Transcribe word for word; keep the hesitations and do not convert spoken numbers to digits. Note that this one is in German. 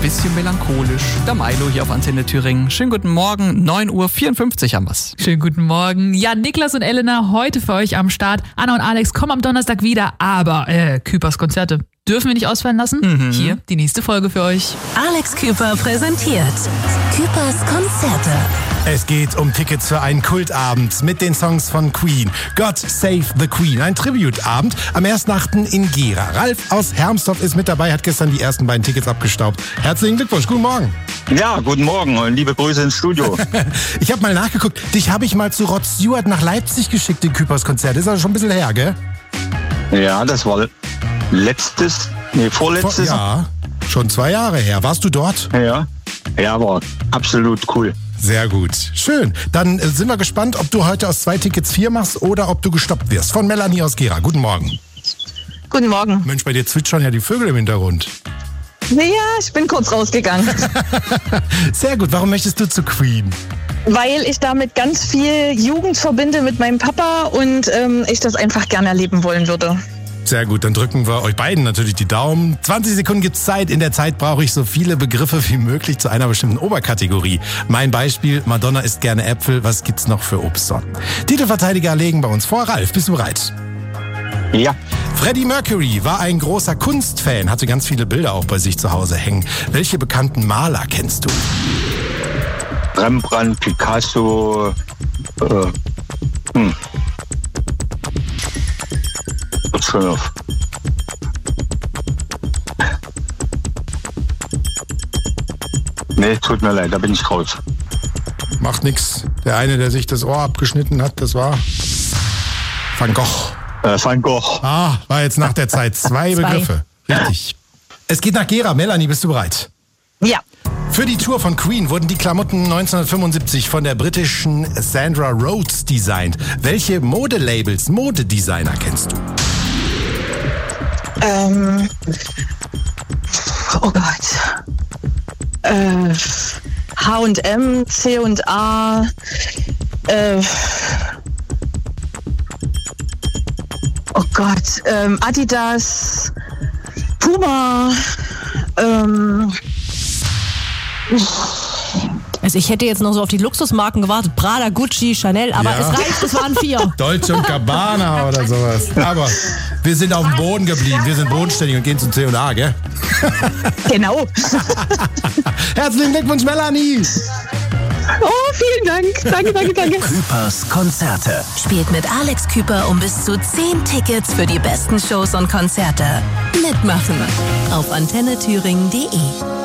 bisschen melancholisch. Der Milo hier auf Antenne Thüringen. Schönen guten Morgen, neun Uhr vierundfünfzig haben wir's. Schönen guten Morgen. Ja, Niklas und Elena heute für euch am Start. Anna und Alex kommen am Donnerstag wieder, aber äh, Küpers Konzerte dürfen wir nicht ausfallen lassen. Mhm. Hier die nächste Folge für euch. Alex Küper präsentiert Küpers Konzerte. Es geht um Tickets für einen Kultabend mit den Songs von Queen. God Save the Queen, ein Tributabend am ersten achten in Gera. Ralf aus Hermsdorf ist mit dabei, hat gestern die ersten beiden Tickets abgestaubt. Herzlichen Glückwunsch, guten Morgen. Ja, guten Morgen und liebe Grüße ins Studio. Ich habe mal nachgeguckt, dich habe ich mal zu Rod Stewart nach Leipzig geschickt, den Küpers Konzert. Ist also schon ein bisschen her, gell? Ja, das war letztes, nee, vorletztes. Ja, schon zwei Jahre her. Warst du dort? Ja, ja, war absolut cool. Sehr gut. Schön. Dann äh, sind wir gespannt, ob du heute aus zwei Tickets vier machst oder ob du gestoppt wirst. Von Melanie aus Gera. Guten Morgen. Guten Morgen. Mensch, bei dir zwitschern ja die Vögel im Hintergrund. Naja, ich bin kurz rausgegangen. Sehr gut. Warum möchtest du zu Queen? Weil ich damit ganz viel Jugend verbinde mit meinem Papa und ähm, ich das einfach gerne erleben wollen würde. Sehr gut, dann drücken wir euch beiden natürlich die Daumen. zwanzig Sekunden gibt's Zeit. In der Zeit brauche ich so viele Begriffe wie möglich zu einer bestimmten Oberkategorie. Mein Beispiel, Madonna isst gerne Äpfel. Was gibt's noch für Obstsorten? Titelverteidiger legen bei uns vor. Ralf, bist du bereit? Ja. Freddie Mercury war ein großer Kunstfan, hatte ganz viele Bilder auch bei sich zu Hause hängen. Welche bekannten Maler kennst du? Rembrandt, Picasso, äh, hm. Schon auf. Nee, tut mir leid, da bin ich raus. Macht nix. Der eine, der sich das Ohr abgeschnitten hat, das war Van Gogh. Äh, Van Gogh. Ah, war jetzt nach der Zeit. Zwei, Zwei. Begriffe. Richtig. Es geht nach Gera. Melanie, bist du bereit? Ja. Für die Tour von Queen wurden die Klamotten neunzehnhundertfünfundsiebzig von der britischen Sandra Rhodes designt. Welche Modelabels, Modedesigner kennst du? Ähm, oh Gott. Äh, H und M, C und A, äh, oh Gott, ähm, Adidas, Puma, ähm, Also ich hätte jetzt noch so auf die Luxusmarken gewartet. Prada, Gucci, Chanel, aber ja. Es reicht, es waren vier. Dolce und Gabbana oder sowas. Aber wir sind auf dem Boden geblieben. Wir sind bodenständig und gehen zum C und A, gell? Genau. Herzlichen Glückwunsch, Melanie. Oh, vielen Dank. Danke, danke, danke. Küpers Konzerte. Spielt mit Alex Küper um bis zu zehn Tickets für die besten Shows und Konzerte. Mitmachen auf antenne thüringen punkt de.